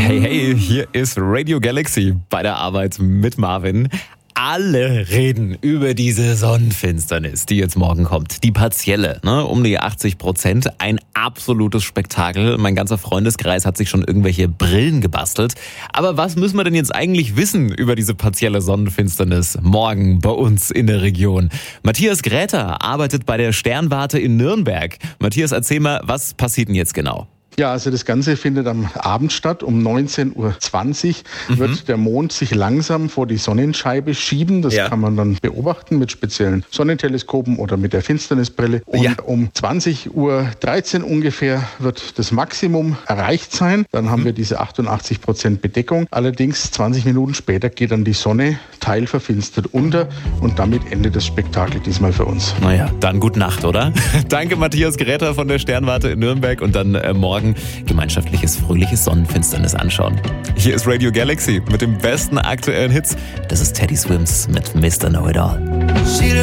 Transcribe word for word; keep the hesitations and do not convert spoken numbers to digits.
Hey, hey, hier ist Radio Galaxy bei der Arbeit mit Marvin. Alle reden über diese Sonnenfinsternis, die jetzt morgen kommt. Die partielle, ne? Um die achtzig Prozent. Ein absolutes Spektakel. Mein ganzer Freundeskreis hat sich schon irgendwelche Brillen gebastelt. Aber was müssen wir denn jetzt eigentlich wissen über diese partielle Sonnenfinsternis morgen bei uns in der Region? Matthias Gräter arbeitet bei der Sternwarte in Nürnberg. Matthias, erzähl mal, was passiert denn jetzt genau? Ja, also das Ganze findet am Abend statt. Um neunzehn Uhr zwanzig mhm. wird der Mond sich langsam vor die Sonnenscheibe schieben. Das ja. kann man dann beobachten mit speziellen Sonnenteleskopen oder mit der Finsternisbrille. Und ja. um zwanzig Uhr dreizehn ungefähr wird das Maximum erreicht sein. Dann haben mhm. wir diese achtundachtzig Prozent Bedeckung. Allerdings zwanzig Minuten später geht dann die Sonne teilverfinstert unter und damit endet das Spektakel diesmal für uns. Naja, dann gute Nacht, oder? Danke, Matthias Gräter von der Sternwarte in Nürnberg und dann äh, morgen gemeinschaftliches, fröhliches Sonnenfinsternis anschauen. Hier ist Radio Galaxy mit den besten aktuellen Hits. Das ist Teddy Swims mit Mister Know It All.